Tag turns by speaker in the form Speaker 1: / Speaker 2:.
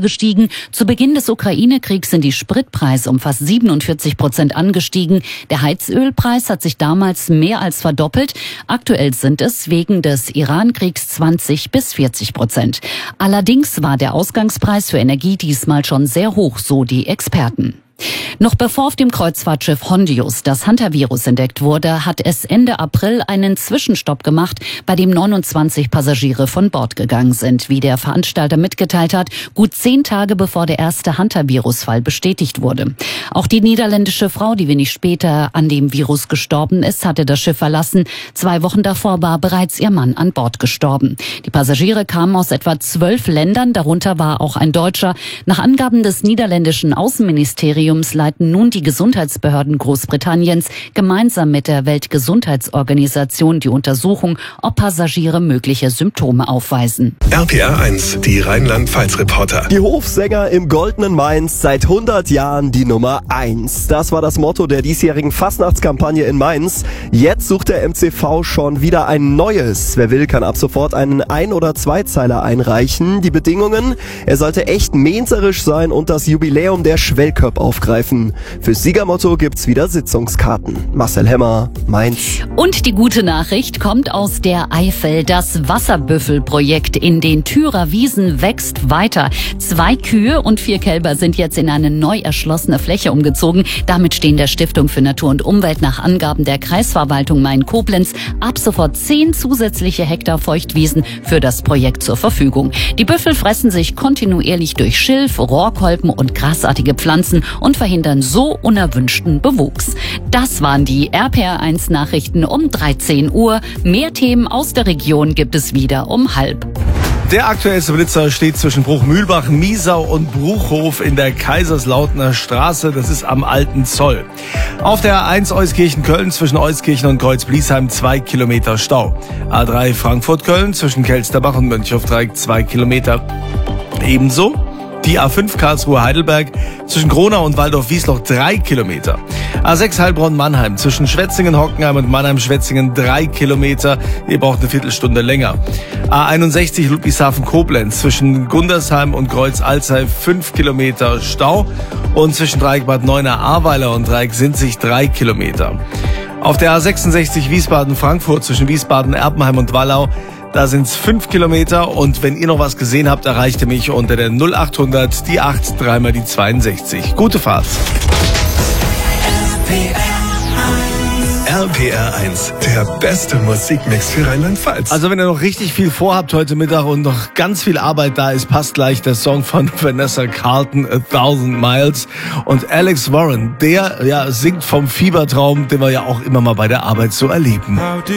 Speaker 1: gestiegen. Zu Beginn des Ukraine-Kriegs sind die Spritpreise um fast 47% angestiegen. Der Heizölpreis hat sich damals mehr als verdoppelt. Aktuell sind es wegen des Iran-Kriegs 20-40%. Allerdings war der Ausgangspreis für Energie diesmal schon sehr hoch, so die Experten. Noch bevor auf dem Kreuzfahrtschiff Hondius das Hantavirus entdeckt wurde, hat es Ende April einen Zwischenstopp gemacht, bei dem 29 Passagiere von Bord gegangen sind. Wie der Veranstalter mitgeteilt hat, gut 10 Tage bevor der erste Hantavirus-Fall bestätigt wurde. Auch die niederländische Frau, die wenig später an dem Virus gestorben ist, hatte das Schiff verlassen. 2 Wochen davor war bereits ihr Mann an Bord gestorben. Die Passagiere kamen aus etwa 12 Ländern, darunter war auch ein Deutscher. Nach Angaben des niederländischen Außenministeriums leiten nun die Gesundheitsbehörden Großbritanniens gemeinsam mit der Weltgesundheitsorganisation die Untersuchung, ob Passagiere mögliche Symptome aufweisen.
Speaker 2: RPR 1, die Rheinland-Pfalz-Reporter.
Speaker 3: Die Hofsänger im goldenen Mainz, seit 100 Jahren die Nummer 1. Das war das Motto der diesjährigen Fastnachtskampagne in Mainz. Jetzt sucht der MCV schon wieder ein neues. Wer will, kann ab sofort einen Ein- oder Zweizeiler einreichen. Die Bedingungen: er sollte echt mainzerisch sein und das Jubiläum der Schwellköpp aufgreifen. Fürs Siegermotto gibt's wieder Sitzungskarten. Marcel Hemmer, Mainz.
Speaker 1: Und die gute Nachricht kommt aus der Eifel. Das Wasserbüffelprojekt in den Thürer Wiesen wächst weiter. 2 Kühe und 4 Kälber sind jetzt in eine neu erschlossene Fläche umgezogen. Damit stehen der Stiftung für Natur und Umwelt nach Angaben der Kreisverwaltung Main-Koblenz ab sofort 10 zusätzliche Hektar Feuchtwiesen für das Projekt zur Verfügung. Die Büffel fressen sich kontinuierlich durch Schilf, Rohrkolben und grasartige Pflanzen und verhindern so unerwünschten Bewuchs. Das waren die RPR1 Nachrichten um 13 Uhr. Mehr Themen aus der Region gibt es wieder um 12:30.
Speaker 4: Der aktuellste Blitzer steht zwischen Bruchmühlbach, Miesau und Bruchhof in der Kaiserslautener Straße. Das ist am Alten Zoll. Auf der A1 Euskirchen-Köln zwischen Euskirchen und Kreuz-Bliesheim 2 Kilometer Stau. A3 Frankfurt-Köln zwischen Kelsterbach und Mönchhofdreieck 2 Kilometer. Ebenso die A5 Karlsruhe-Heidelberg zwischen Gronau und Waldorf-Wiesloch 3 Kilometer. A6 Heilbronn-Mannheim zwischen Schwetzingen-Hockenheim und Mannheim-Schwetzingen 3 Kilometer. Ihr braucht eine Viertelstunde länger. A61 Ludwigshafen-Koblenz zwischen Gundersheim und Kreuz-Alzey 5 Kilometer Stau. Und zwischen Dreieck Bad Neuenahr-Ahrweiler und Dreieck Sinzig 3 Kilometer. Auf der A66 Wiesbaden-Frankfurt zwischen Wiesbaden-Erpenheim und Wallau, da sind's 5 Kilometer, und wenn ihr noch was gesehen habt, erreicht ihr mich unter der 0800 die 8 3 mal die 62. Gute Fahrt.
Speaker 2: RPR 1, der beste Musikmix für Rheinland-Pfalz.
Speaker 4: Also wenn ihr noch richtig viel vorhabt heute Mittag und noch ganz viel Arbeit da ist, passt gleich der Song von Vanessa Carlton, 1000 Miles. Und Alex Warren, der singt vom Fiebertraum, den wir ja auch immer mal bei der Arbeit so erleben.